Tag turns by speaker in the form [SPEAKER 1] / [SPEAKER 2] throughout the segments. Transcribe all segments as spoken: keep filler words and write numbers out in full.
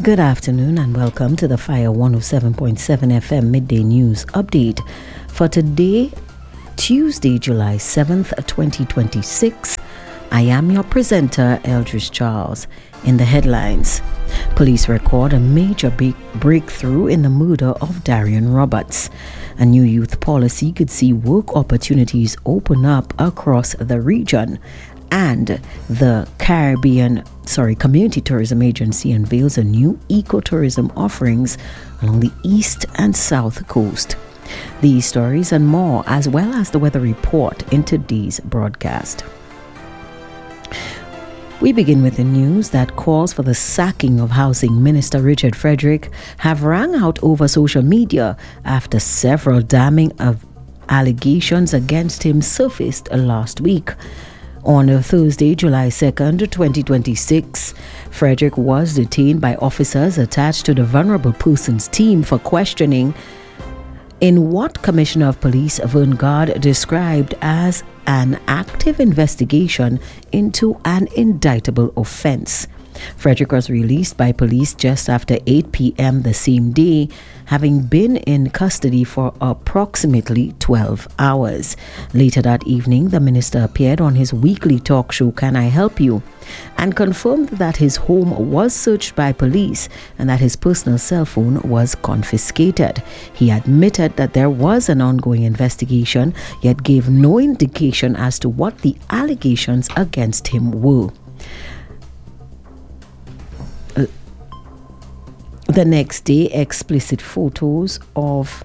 [SPEAKER 1] Good afternoon and welcome to the Fire one oh seven point seven F M Midday News Update for today, Tuesday, July seventh, twenty twenty-six. I am your presenter, Eldridge Charles. In the headlines, police record a major big breakthrough in the murder of Darian Roberts. A new youth policy could see work opportunities open up across the region. And the Caribbean, sorry, Community Tourism Agency unveils a new ecotourism offerings along the east and south coast. These stories and more, as well as the weather report in today's broadcast. We begin with the news that calls for the sacking of Housing Minister Richard Frederick have rang out over social media after several damning of allegations against him surfaced last week. On Thursday, July second, twenty twenty-six, Frederick was detained by officers attached to the Vulnerable Persons Team for questioning in what Commissioner of Police Vern Gard described as an active investigation into an indictable offense. Frederick was released by police just after eight p.m. the same day, having been in custody for approximately twelve hours. Later that evening, the minister appeared on his weekly talk show, Can I Help You?, and confirmed that his home was searched by police and that his personal cell phone was confiscated. He admitted that there was an ongoing investigation, yet gave no indication as to what the allegations against him were. The next day, explicit photos of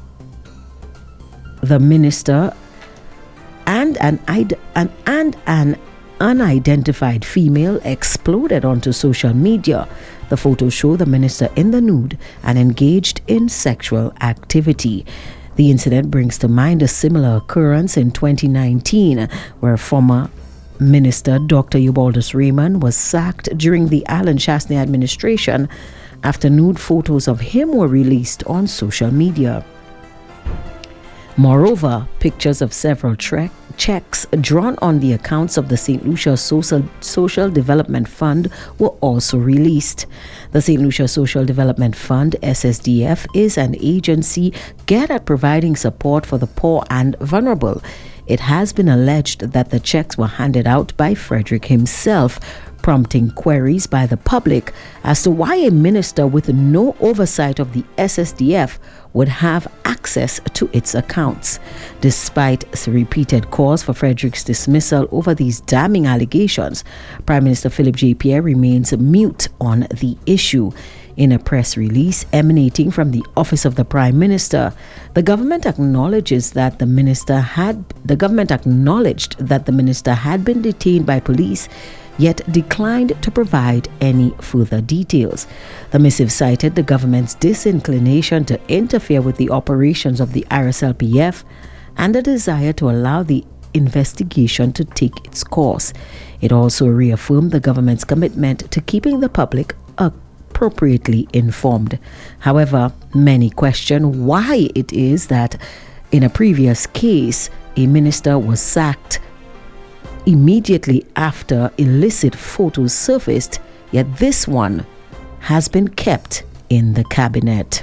[SPEAKER 1] the minister and an, an, and an unidentified female exploded onto social media. The photos show the minister in the nude and engaged in sexual activity. The incident brings to mind a similar occurrence in twenty nineteen, where former Minister Doctor Eubaldus Raymond was sacked during the Alan Chastney administration after nude photos of him were released on social media. Moreover, pictures of several tre- checks drawn on the accounts of the Saint Lucia Social, Social Development Fund were also released. The Saint Lucia Social Development Fund, S S D F, is an agency geared at providing support for the poor and vulnerable. It has been alleged that the checks were handed out by Frederick himself, prompting queries by the public as to why a minister with no oversight of the S S D F would have access to its accounts. Despite repeated calls for Frederick's dismissal over these damning allegations, Prime Minister Philip J. Pierre remains mute on the issue. In a press release emanating from the Office of the Prime Minister, the government acknowledges that the minister had the government acknowledged that the minister had been detained by police, yet declined to provide any further details. The missive cited the government's disinclination to interfere with the operations of the R S L P F and a desire to allow the investigation to take its course. It also reaffirmed the government's commitment to keeping the public appropriately informed. However, many question why it is that in a previous case, a minister was sacked immediately after illicit photos surfaced, yet this one has been kept in the cabinet.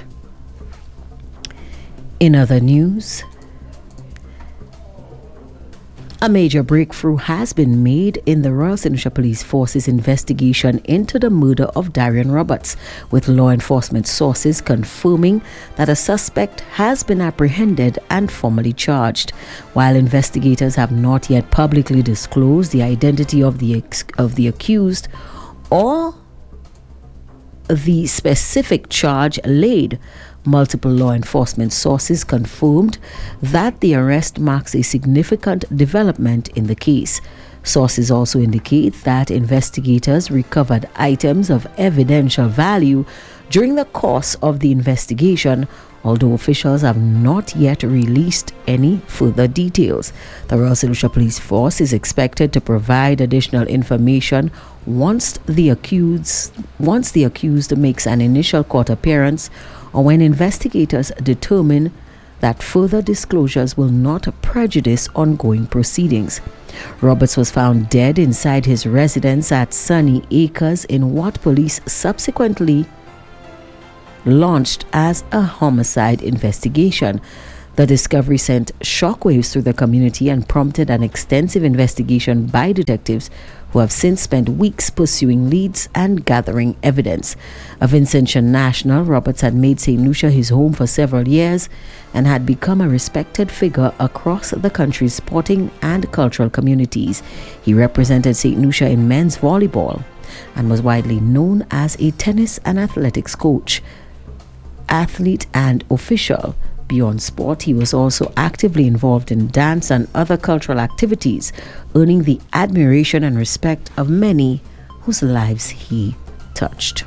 [SPEAKER 1] In other news, a major breakthrough has been made in the Royal Saint Lucia Police Force's investigation into the murder of Darian Roberts, with law enforcement sources confirming that a suspect has been apprehended and formally charged. While investigators have not yet publicly disclosed the identity of the ex- of the accused or the specific charge laid, multiple law enforcement sources confirmed that the arrest marks a significant development in the case. Sources also indicate that investigators recovered items of evidential value during the course of the investigation, although officials have not yet released any further details. The Royal Saint Lucia Police Force is expected to provide additional information once the accused once the accused makes an initial court appearance, or when investigators determine that further disclosures will not prejudice ongoing proceedings. Roberts was found dead inside his residence at Sunny Acres in what police subsequently launched as a homicide investigation. The discovery sent shockwaves through the community and prompted an extensive investigation by detectives who have since spent weeks pursuing leads and gathering evidence. A Vincentian national, Roberts had made Saint Lucia his home for several years and had become a respected figure across the country's sporting and cultural communities. He represented Saint Lucia in men's volleyball and was widely known as a tennis and athletics coach, athlete and official. Beyond sport, he was also actively involved in dance and other cultural activities, earning the admiration and respect of many whose lives he touched.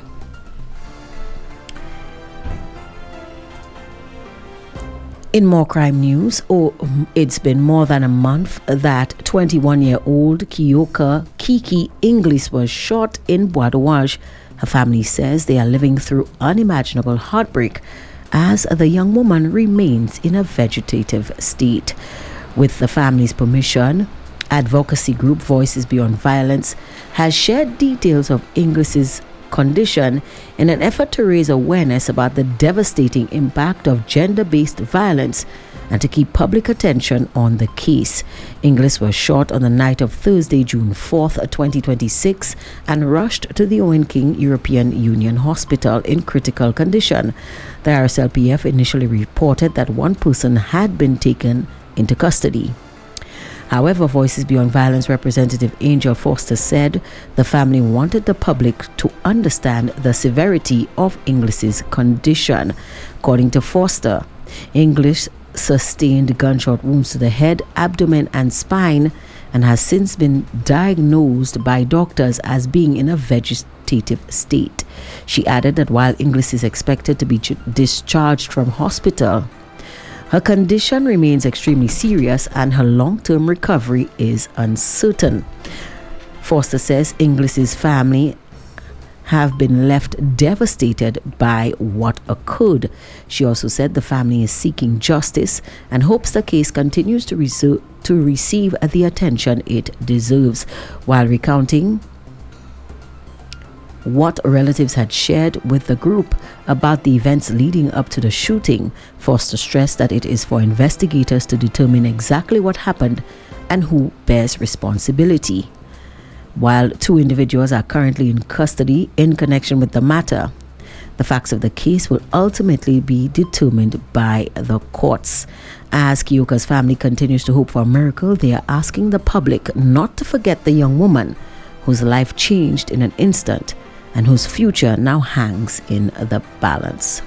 [SPEAKER 1] In more crime news, oh, it's been more than a month that twenty-one-year-old Kioka Kiki Inglis was shot in Bois d'Orange. Her family says they are living through unimaginable heartbreak as the young woman remains in a vegetative state. With the family's permission, advocacy group Voices Beyond Violence has shared details of Inglis's condition in an effort to raise awareness about the devastating impact of gender-based violence and to keep public attention on the case. Inglis was shot on the night of Thursday, June fourth, twenty twenty-six, and rushed to the Owen King European Union Hospital in critical condition. The R S L P F initially reported that one person had been taken into custody. However, Voices Beyond Violence representative Angel Foster said the family wanted the public to understand the severity of Inglis's condition. According to Foster, Inglis sustained gunshot wounds to the head, abdomen and spine and has since been diagnosed by doctors as being in a vegetative state. She added that while Inglis is expected to be ch- discharged from hospital, her condition remains extremely serious and her long-term recovery is uncertain. Foster says Inglis's family have been left devastated by what occurred. She also said the family is seeking justice and hopes the case continues to, resu- to receive the attention it deserves. While recounting what relatives had shared with the group about the events leading up to the shooting, Foster stressed that it is for investigators to determine exactly what happened and who bears responsibility. While two individuals are currently in custody in connection with the matter, the facts of the case will ultimately be determined by the courts. As Kioka's family continues to hope for a miracle, they are asking the public not to forget the young woman whose life changed in an instant and whose future now hangs in the balance.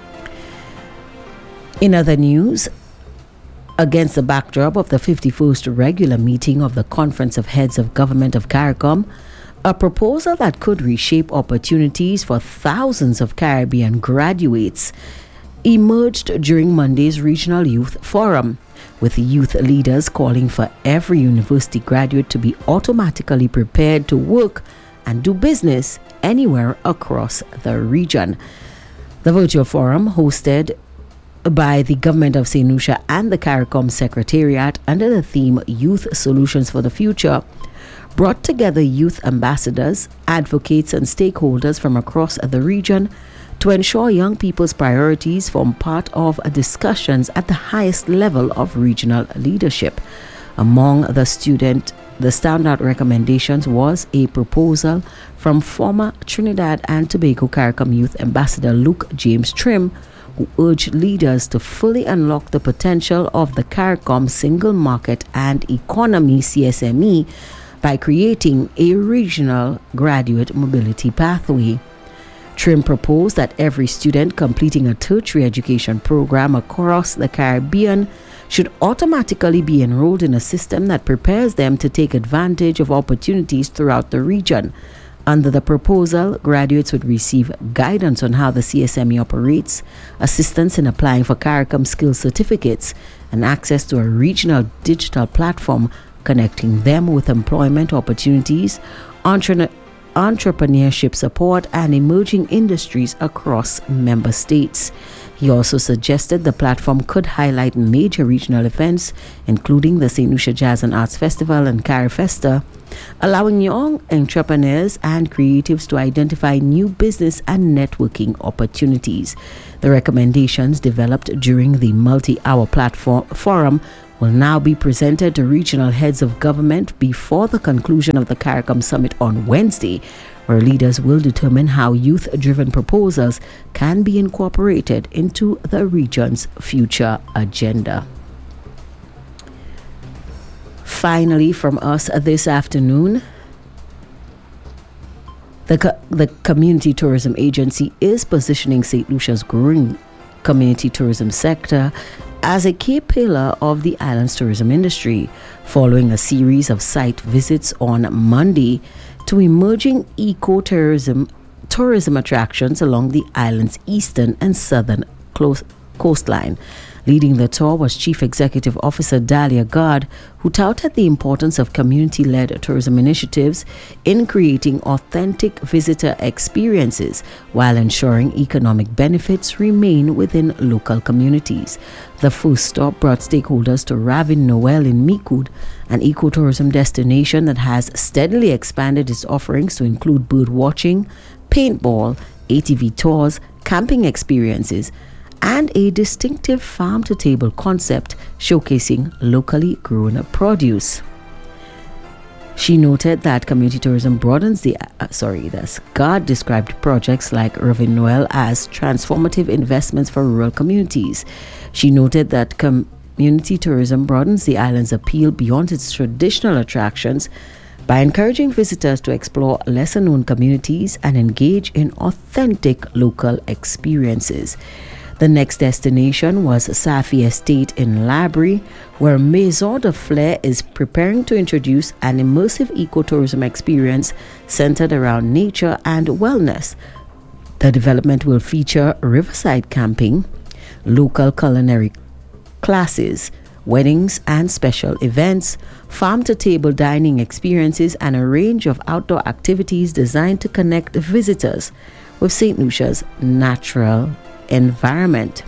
[SPEAKER 1] In other news, against the backdrop of the fifty-first regular meeting of the Conference of Heads of Government of CARICOM, a proposal that could reshape opportunities for thousands of Caribbean graduates emerged during Monday's Regional Youth Forum, with youth leaders calling for every university graduate to be automatically prepared to work and do business anywhere across the region. The virtual forum, hosted by the Government of Saint Lucia and the CARICOM Secretariat under the theme Youth Solutions for the Future, brought together youth ambassadors, advocates and stakeholders from across the region to ensure young people's priorities form part of discussions at the highest level of regional leadership. Among the student The standout recommendations was a proposal from former Trinidad and Tobago CARICOM Youth Ambassador Luke James Trim, who urged leaders to fully unlock the potential of the CARICOM Single Market and Economy C S M E by creating a regional graduate mobility pathway. Trim proposed that every student completing a tertiary education program across the Caribbean should automatically be enrolled in a system that prepares them to take advantage of opportunities throughout the region. Under the proposal, graduates would receive guidance on how the C S M E operates, assistance in applying for CARICOM skill certificates, and access to a regional digital platform connecting them with employment opportunities, entre- entrepreneurship support, and emerging industries across member states. He also suggested the platform could highlight major regional events, including the Saint Lucia Jazz and Arts Festival and Carifesta, allowing young entrepreneurs and creatives to identify new business and networking opportunities. The recommendations developed during the multi-hour platform forum will now be presented to regional heads of government before the conclusion of the CARICOM Summit on Wednesday, where leaders will determine how youth-driven proposals can be incorporated into the region's future agenda. Finally, from us this afternoon, the, co- the Community Tourism Agency is positioning Saint Lucia's growing community tourism sector as a key pillar of the island's tourism industry, following a series of site visits on Monday to emerging eco-tourism tourism attractions along the island's eastern and southern close coastline. Leading the tour was Chief Executive Officer Dahlia Gard, who touted the importance of community-led tourism initiatives in creating authentic visitor experiences while ensuring economic benefits remain within local communities. The first stop brought stakeholders to Ravin Noel in Micoud, an ecotourism destination that has steadily expanded its offerings to include bird watching, paintball, A T V tours, camping experiences, and a distinctive farm-to-table concept showcasing locally grown produce. She noted that community tourism broadens the... Uh, sorry, thus Gard described projects like Irvin Noel as transformative investments for rural communities. She noted that community tourism broadens the island's appeal beyond its traditional attractions by encouraging visitors to explore lesser-known communities and engage in authentic local experiences. The next destination was Safi Estate in Labrie, where Maison de Fleur is preparing to introduce an immersive ecotourism experience centered around nature and wellness. The development will feature riverside camping, local culinary classes, weddings and special events, farm-to-table dining experiences, and a range of outdoor activities designed to connect visitors with Saint Lucia's natural environment.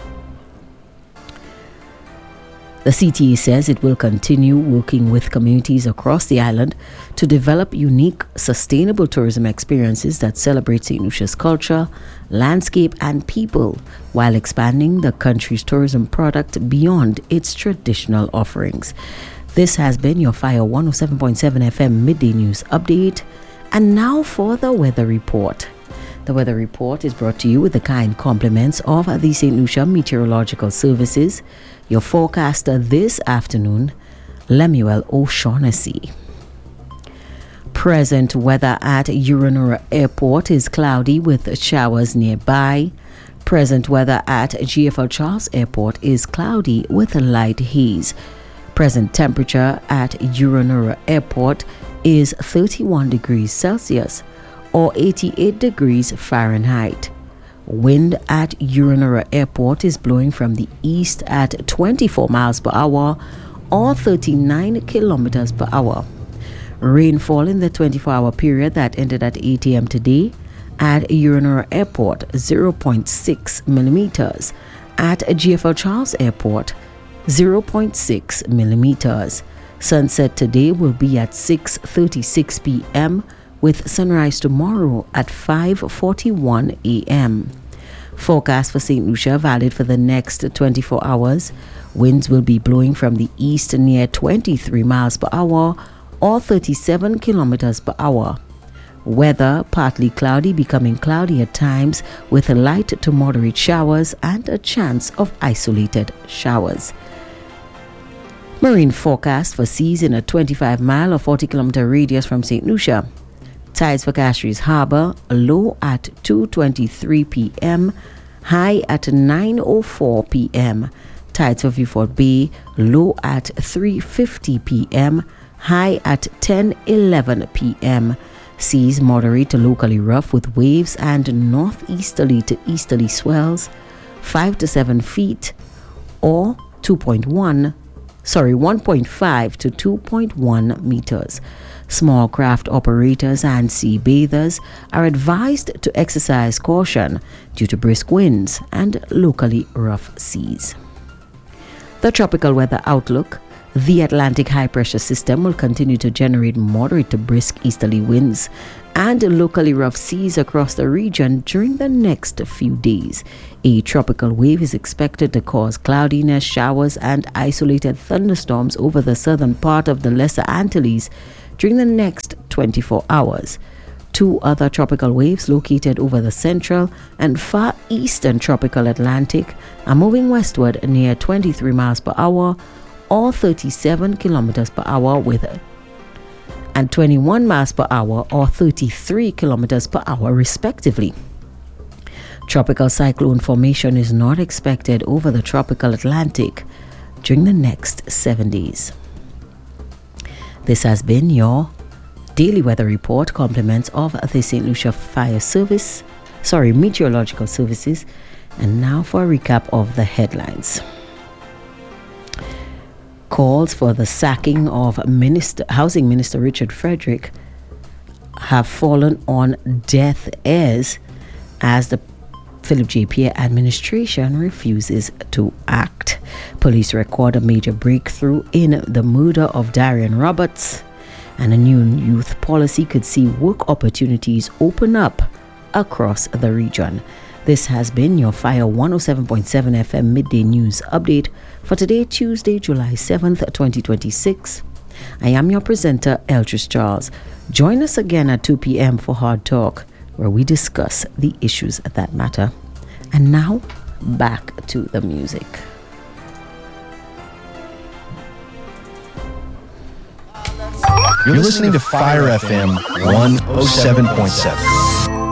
[SPEAKER 1] The C T A says it will continue working with communities across the island to develop unique, sustainable tourism experiences that celebrate Saint Lucia's culture, landscape, and people, while expanding the country's tourism product beyond its traditional offerings. This has been your Fire one oh seven point seven F M Midday News Update. And now for the weather report. The weather report is brought to you with the kind compliments of the Saint Lucia Meteorological Services. Your forecaster this afternoon, Lemuel O'Shaughnessy. Present weather at Euro-Nora Airport is cloudy with showers nearby. Present weather at G F L Charles Airport is cloudy with a light haze. Present temperature at Euro-Nora Airport is thirty-one degrees Celsius or eighty-eight degrees Fahrenheit. Wind at Euro-Nora Airport is blowing from the east at twenty-four miles per hour or thirty-nine kilometers per hour. Rainfall in the twenty-four hour period that ended at eight a.m. today at Euro-Nora Airport, zero point six millimeters. At G F L Charles Airport, zero point six millimeters. Sunset today will be at six thirty-six p.m. with sunrise tomorrow at five forty-one a.m. Forecast for Saint Lucia valid for the next twenty-four hours. Winds will be blowing from the east near twenty-three miles per hour or thirty-seven kilometers per hour. Weather partly cloudy, becoming cloudy at times with light to moderate showers and a chance of isolated showers. Marine forecast for seas in a twenty-five mile or forty kilometer radius from Saint Lucia. Tides for Castries Harbour, low at two twenty-three p.m., high at nine oh four p.m. Tides for Vieux Bay, low at three fifty p.m., high at ten eleven p.m. Seas moderate to locally rough with waves and northeasterly to easterly swells, five to seven feet or two point one, sorry, one point five to two point one meters. Small craft operators and sea bathers are advised to exercise caution due to brisk winds and locally rough seas. The tropical weather outlook: the Atlantic high-pressure system will continue to generate moderate to brisk easterly winds and locally rough seas across the region during the next few days. A tropical wave is expected to cause cloudiness, showers, and isolated thunderstorms over the southern part of the Lesser Antilles during the next twenty-four hours. Two other tropical waves located over the central and far eastern tropical Atlantic are moving westward near twenty-three miles per hour or thirty-seven kilometers per hour with and twenty-one miles per hour or thirty-three kilometers per hour respectively. Tropical cyclone formation is not expected over the tropical Atlantic during the next seven days. This has been your daily weather report, compliments of the Saint Lucia Fire Service, sorry, Meteorological Services. And now for a recap of the headlines. Calls for the sacking of Minister, Housing Minister Richard Frederick have fallen on deaf ears as the Philip J. Pierre administration refuses to act. Police record a major breakthrough in the murder of Darian Roberts, and a new youth policy could see work opportunities open up across the region. This has been your Fire one oh seven point seven F M Midday News Update for today, Tuesday, July seventh, twenty twenty-six. I am your presenter, Eldris Charles. Join us again at two p.m. for Hard Talk, where we discuss the issues that matter. And now, back to the music.
[SPEAKER 2] You're listening to Fire F M one oh seven point seven.